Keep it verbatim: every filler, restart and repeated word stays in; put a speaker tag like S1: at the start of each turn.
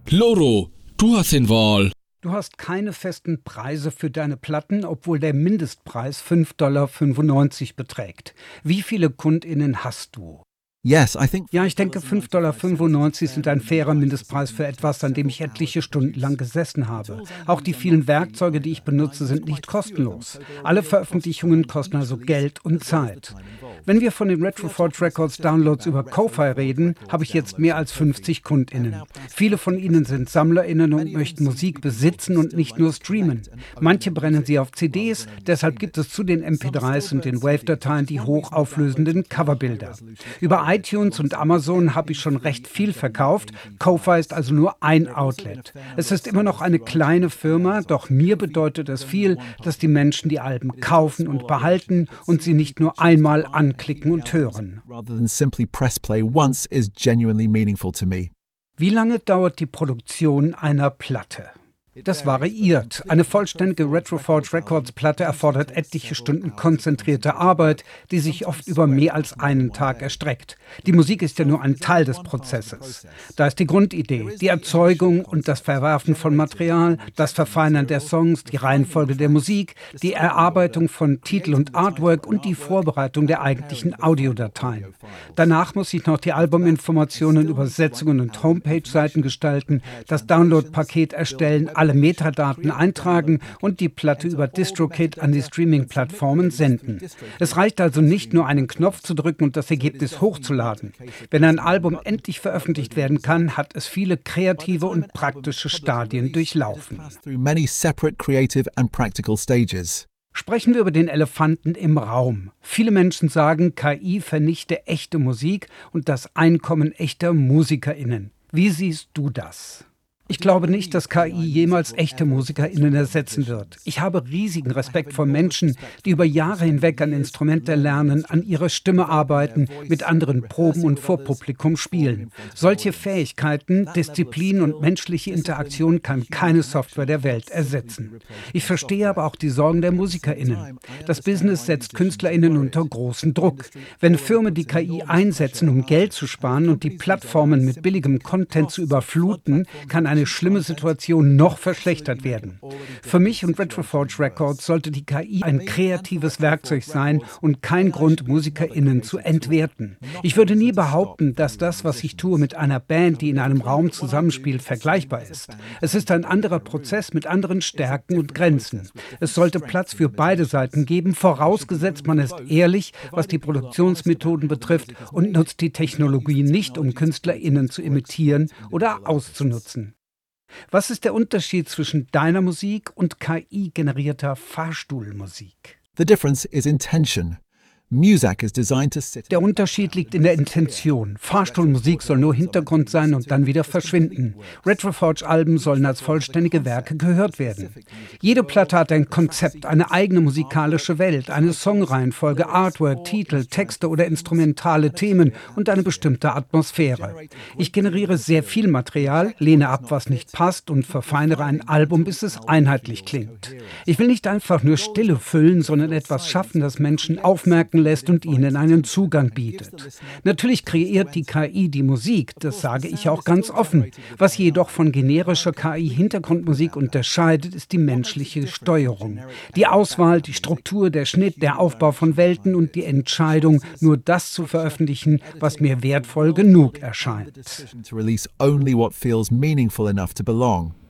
S1: Loro, du hast den Wahl.
S2: Du hast keine festen Preise für deine Platten, obwohl der Mindestpreis fünf Komma fünfundneunzig Dollar beträgt. Wie viele KundInnen hast du?
S3: Yes, I think
S2: Ja, ich denke, fünf Komma fünfundneunzig Dollar sind ein fairer Mindestpreis für etwas, an dem ich etliche Stunden lang gesessen habe. Auch die vielen Werkzeuge, die ich benutze, sind nicht kostenlos. Alle Veröffentlichungen kosten also Geld und Zeit. Wenn wir von den Retroforge Records Downloads über Ko-Fi reden, habe ich jetzt mehr als fünfzig KundInnen. Viele von ihnen sind SammlerInnen und möchten Musik besitzen und nicht nur streamen. Manche brennen sie auf C Ds, deshalb gibt es zu den M P drei s und den Wave-Dateien die hochauflösenden Coverbilder. Über iTunes und Amazon habe ich schon recht viel verkauft. Ko-Fi ist also nur ein Outlet. Es ist immer noch eine kleine Firma, doch mir bedeutet es viel, dass die Menschen die Alben kaufen und behalten und sie nicht nur einmal anklicken und hören.
S3: rather than simply press play once is genuinely meaningful to me.
S2: Wie lange dauert die Produktion einer Platte? Das variiert. Eine vollständige Retroforge Records Platte erfordert etliche Stunden konzentrierte Arbeit, die sich oft über mehr als einen Tag erstreckt. Die Musik ist ja nur ein Teil des Prozesses. Da ist die Grundidee, die Erzeugung und das Verwerfen von Material, das Verfeinern der Songs, die Reihenfolge der Musik, die Erarbeitung von Titel und Artwork und die Vorbereitung der eigentlichen Audiodateien. Danach muss ich noch die Albuminformationen, Übersetzungen und Homepage-Seiten gestalten, das Download-Paket erstellen, alle Metadaten eintragen und die Platte über DistroKid an die Streaming-Plattformen senden. Es reicht also nicht nur, einen Knopf zu drücken und das Ergebnis hochzuladen. Wenn ein Album endlich veröffentlicht werden kann, hat es viele kreative und praktische Stadien durchlaufen.
S3: Through many separate creative and practical stages.
S2: Sprechen wir über den Elefanten im Raum. Viele Menschen sagen, K I vernichte echte Musik und das Einkommen echter MusikerInnen. Wie siehst du das? Ich glaube nicht, dass K I jemals echte MusikerInnen ersetzen wird. Ich habe riesigen Respekt vor Menschen, die über Jahre hinweg an Instrumente lernen, an ihrer Stimme arbeiten, mit anderen proben und vor Publikum spielen. Solche Fähigkeiten, Disziplin und menschliche Interaktion kann keine Software der Welt ersetzen. Ich verstehe aber auch die Sorgen der MusikerInnen. Das Business setzt KünstlerInnen unter großen Druck. Wenn Firmen die K I einsetzen, um Geld zu sparen und die Plattformen mit billigem Content zu überfluten, kann ein eine schlimme Situation noch verschlechtert werden. Für mich und Retroforge Records sollte die K I ein kreatives Werkzeug sein und kein Grund, MusikerInnen zu entwerten. Ich würde nie behaupten, dass das, was ich tue, mit einer Band, die in einem Raum zusammenspielt, vergleichbar ist. Es ist ein anderer Prozess mit anderen Stärken und Grenzen. Es sollte Platz für beide Seiten geben, vorausgesetzt man ist ehrlich, was die Produktionsmethoden betrifft und nutzt die Technologie nicht, um KünstlerInnen zu imitieren oder auszunutzen. Was ist der Unterschied zwischen deiner Musik und K I-generierter Fahrstuhlmusik?
S3: The difference is intention. Music is designed to sit.
S2: Der Unterschied liegt in der Intention. Fahrstuhlmusik soll nur Hintergrund sein und dann wieder verschwinden. Retroforge-Alben sollen als vollständige Werke gehört werden. Jede Platte hat ein Konzept, eine eigene musikalische Welt, eine Songreihenfolge, Artwork, Titel, Texte oder instrumentale Themen und eine bestimmte Atmosphäre. Ich generiere sehr viel Material, lehne ab, was nicht passt und verfeinere ein Album, bis es einheitlich klingt. Ich will nicht einfach nur Stille füllen, sondern etwas schaffen, das Menschen aufmerken lässt und ihnen einen Zugang bietet. Natürlich kreiert die K I die Musik, das sage ich auch ganz offen. Was jedoch von generischer K I-Hintergrundmusik unterscheidet, ist die menschliche Steuerung. Die Auswahl, die Struktur, der Schnitt, der Aufbau von Welten und die Entscheidung, nur das zu veröffentlichen, was mir wertvoll genug erscheint.
S3: To release only what feels meaningful enough to belong.